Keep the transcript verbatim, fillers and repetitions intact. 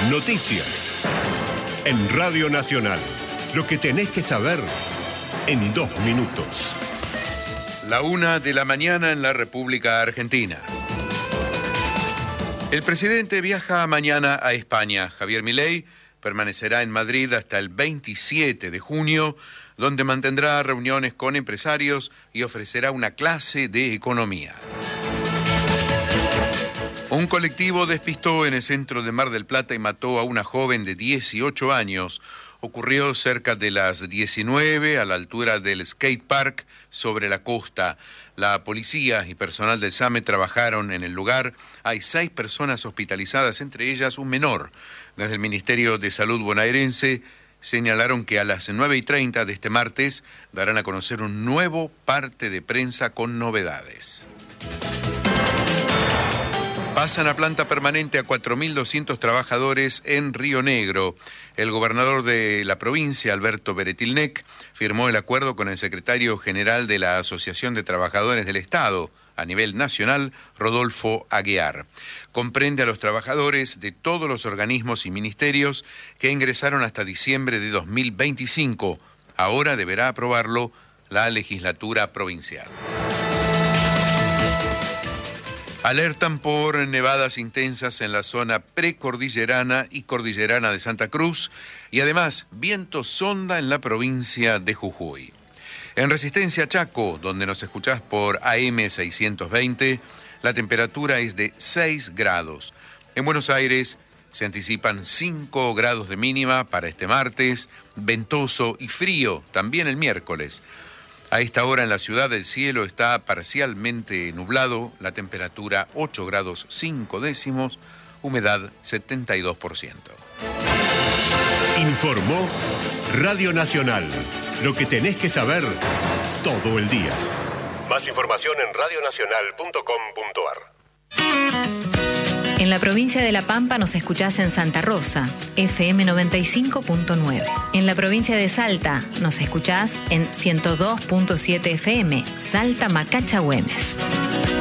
Noticias. En Radio Nacional. Lo que tenés que saber en dos minutos. La una de la mañana en la República Argentina. El presidente viaja mañana a España. Javier Milei permanecerá en Madrid hasta el veintisiete de junio, donde mantendrá reuniones con empresarios y ofrecerá una clase de economía. Un colectivo despistó en el centro de Mar del Plata y mató a una joven de dieciocho años. Ocurrió cerca de las diecinueve, a la altura del skate park, sobre la costa. La policía y personal del SAME trabajaron en el lugar. Hay seis personas hospitalizadas, entre ellas un menor. Desde el Ministerio de Salud bonaerense señalaron que a las nueve y treinta de este martes darán a conocer un nuevo parte de prensa con novedades. Pasan a planta permanente a cuatro mil doscientos trabajadores en Río Negro. El gobernador de la provincia, Alberto Beretilnec, firmó el acuerdo con el secretario general de la Asociación de Trabajadores del Estado a nivel nacional, Rodolfo Aguiar. Comprende a los trabajadores de todos los organismos y ministerios que ingresaron hasta diciembre de dos mil veinticinco. Ahora deberá aprobarlo la legislatura provincial. Alertan por nevadas intensas en la zona precordillerana y cordillerana de Santa Cruz y además viento sonda en la provincia de Jujuy. En Resistencia Chaco, donde nos escuchás por A M seiscientos veinte, la temperatura es de seis grados. En Buenos Aires se anticipan cinco grados de mínima para este martes, ventoso y frío también el miércoles. A esta hora en la ciudad el cielo está parcialmente nublado, la temperatura ocho grados cinco décimos, humedad setenta y dos por ciento. Informó Radio Nacional. Lo que tenés que saber todo el día. Más información en radio nacional punto com punto a r. En la provincia de La Pampa nos escuchás en Santa Rosa, F M noventa y cinco punto nueve. En la provincia de Salta nos escuchás en ciento dos punto siete F M, Salta Macacha Güemes.